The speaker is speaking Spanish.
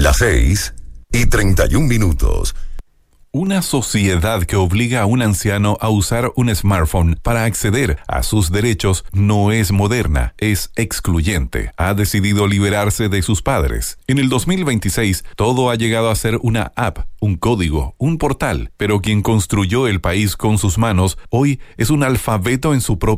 Las 6:31. Una sociedad que obliga a un anciano a usar un smartphone para acceder a sus derechos no es moderna, es excluyente. Ha decidido liberarse de sus padres. En el 2026, todo ha llegado a ser una app, un código, un portal, pero quien construyó el país con sus manos hoy es un alfabeto en su propio